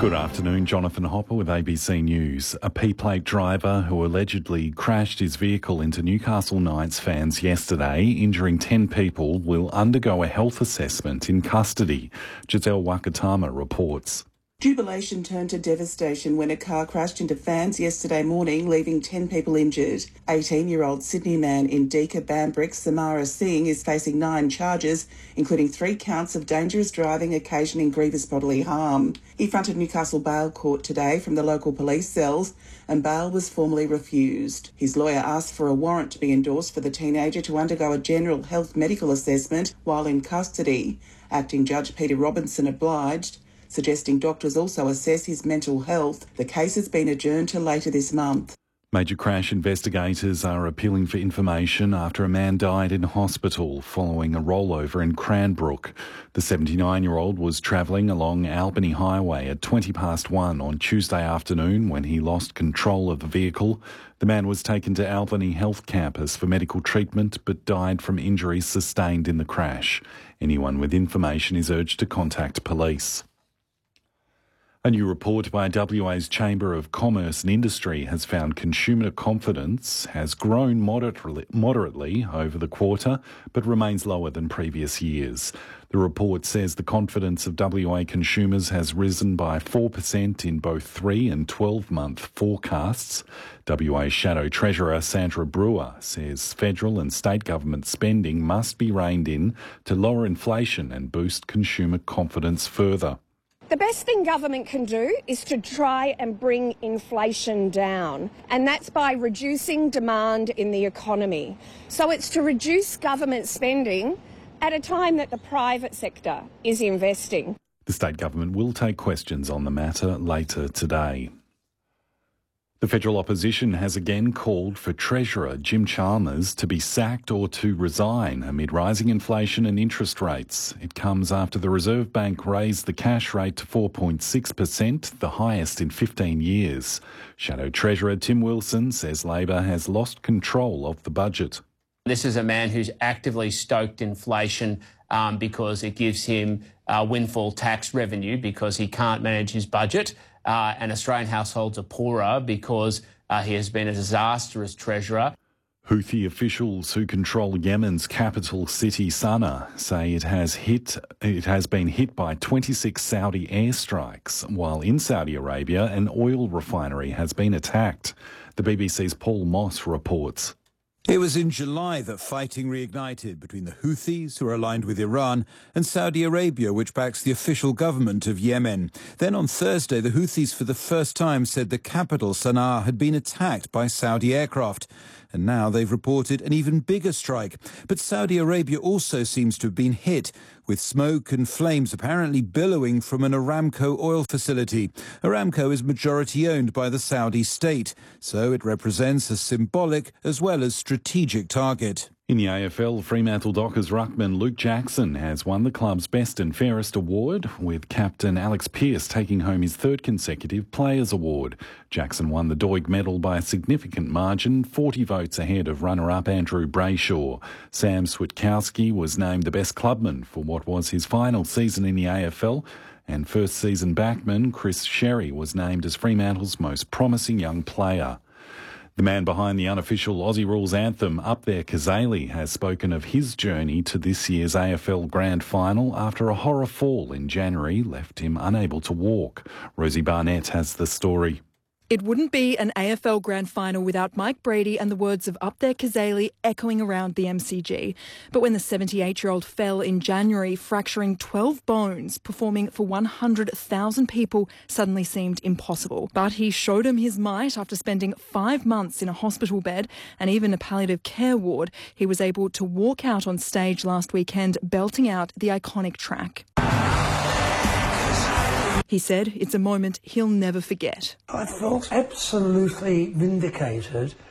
Good afternoon, Jonathan Hopper with ABC News. A P-plate driver who allegedly crashed his vehicle into Newcastle Knights fans yesterday, injuring 10 people, will undergo a health assessment in custody. Giselle Wakatama reports. Jubilation turned to devastation when a car crashed into fans yesterday morning, leaving 10 people injured. 18-year-old Sydney man Indika Bambrick Samara Singh is facing 9 charges, including 3 counts of dangerous driving occasioning grievous bodily harm. He fronted Newcastle Bail Court today from the local police cells, and bail was formally refused. His lawyer asked for a warrant to be endorsed for the teenager to undergo a general health medical assessment while in custody. Acting Judge Peter Robinson obliged, suggesting doctors also assess his mental health. The case has been adjourned to later this month. Major crash investigators are appealing for information after a man died in hospital following a rollover in Cranbrook. The 79-year-old was travelling along Albany Highway at 1:20 on Tuesday afternoon when he lost control of the vehicle. The man was taken to Albany Health Campus for medical treatment but died from injuries sustained in the crash. Anyone with information is urged to contact police. A new report by WA's Chamber of Commerce and Industry has found consumer confidence has grown moderately over the quarter, but remains lower than previous years. The report says the confidence of WA consumers has risen by 4% in both 3 and 12-month forecasts. WA Shadow Treasurer Sandra Brewer says federal and state government spending must be reined in to lower inflation and boost consumer confidence further. The best thing government can do is to try and bring inflation down, and that's by reducing demand in the economy. So it's to reduce government spending at a time that the private sector is investing. The state government will take questions on the matter later today. The federal opposition has again called for Treasurer Jim Chalmers to be sacked or to resign amid rising inflation and interest rates. It comes after the Reserve Bank raised the cash rate to 4.6%, the highest in 15 years. Shadow Treasurer Tim Wilson says Labor has lost control of the budget. This is a man who's actively stoked inflation because it gives him windfall tax revenue because he can't manage his budget. And Australian households are poorer because he has been a disastrous treasurer. Houthi officials who control Yemen's capital city Sana'a say it has been hit by 26 Saudi airstrikes, while in Saudi Arabia an oil refinery has been attacked. The BBC's Paul Moss reports. It was in July that fighting reignited between the Houthis, who are aligned with Iran, and Saudi Arabia, which backs the official government of Yemen. Then on Thursday, the Houthis for the first time said the capital, Sana'a, had been attacked by Saudi aircraft. And now they've reported an even bigger strike. But Saudi Arabia also seems to have been hit, with smoke and flames apparently billowing from an Aramco oil facility. Aramco is majority owned by the Saudi state, so it represents a symbolic as well as strategic target. In the AFL, Fremantle Dockers ruckman Luke Jackson has won the club's Best and Fairest award, with captain Alex Pearce taking home his 3rd consecutive Players Award. Jackson won the Doig medal by a significant margin, 40 votes ahead of runner-up Andrew Brayshaw. Sam Switkowski was named the best clubman for what was his final season in the AFL, and first-season backman Chris Sherry was named as Fremantle's most promising young player. The man behind the unofficial Aussie Rules anthem, Up There Kazali, has spoken of his journey to this year's AFL Grand Final after a horror fall in January left him unable to walk. Rosie Barnett has the story. It wouldn't be an AFL Grand Final without Mike Brady and the words of Up There Kazali echoing around the MCG. But when the 78-year-old fell in January, fracturing 12 bones, performing for 100,000 people suddenly seemed impossible. But he showed him his might after spending 5 months in a hospital bed and even a palliative care ward. He was able to walk out on stage last weekend, belting out the iconic track. He said it's a moment he'll never forget. I felt absolutely vindicated